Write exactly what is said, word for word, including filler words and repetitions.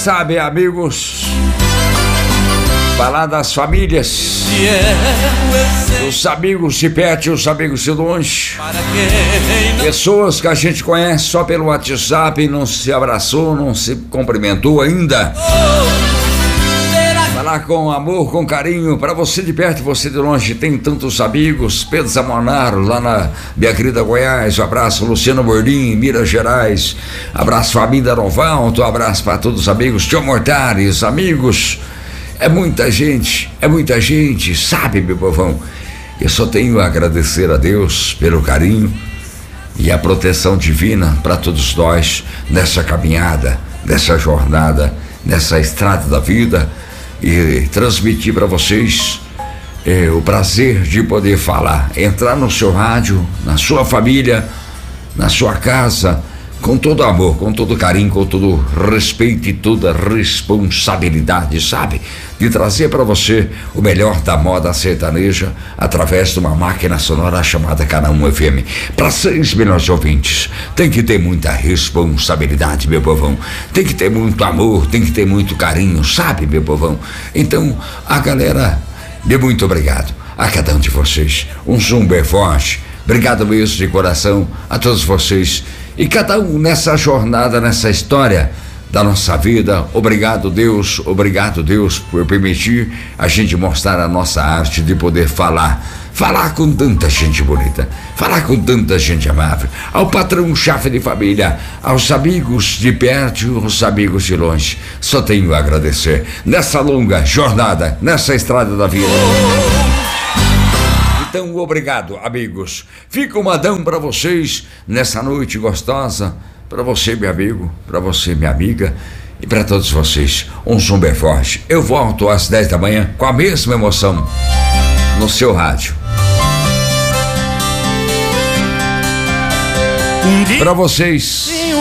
sabe, amigos, falar das famílias, dos amigos de perto e os amigos de longe, pessoas que a gente conhece só pelo WhatsApp, não se abraçou, não se cumprimentou ainda. Falar com amor, com carinho, para você de perto e você de longe. Tem tantos amigos. Pedro Zamonaro, lá na minha querida Goiás, um abraço. Luciano Bordim, Minas Gerais, abraço família Novalto, um abraço para todos os amigos. Tio Mortares, amigos, é muita gente, é muita gente, sabe, meu povão? Eu só tenho a agradecer a Deus pelo carinho e a proteção divina para todos nós nessa caminhada, nessa jornada, nessa estrada da vida. E transmitir para vocês eh, o prazer de poder falar, entrar no seu rádio, na sua família, na sua casa, com todo amor, com todo carinho, com todo respeito e toda responsabilidade, sabe? De trazer para você o melhor da moda sertaneja através de uma máquina sonora chamada Canal um F M. Para seis milhões de ouvintes, tem que ter muita responsabilidade, meu povão. Tem que ter muito amor, tem que ter muito carinho, sabe, meu povão? Então, a galera, de muito obrigado a cada um de vocês. Um zoom bem forte. Obrigado mesmo de coração a todos vocês. E cada um nessa jornada, nessa história da nossa vida. Obrigado, Deus, obrigado, Deus, por permitir a gente mostrar a nossa arte de poder falar. Falar com tanta gente bonita, falar com tanta gente amável. Ao patrão chefe de família, aos amigos de perto e aos amigos de longe. Só tenho a agradecer nessa longa jornada, nessa estrada da vida. Então, obrigado, amigos. Fica um adão para vocês nessa noite gostosa. Para você, meu amigo, para você, minha amiga, e para todos vocês. Um som bem forte. Eu volto às dez da manhã com a mesma emoção no seu rádio. Para vocês.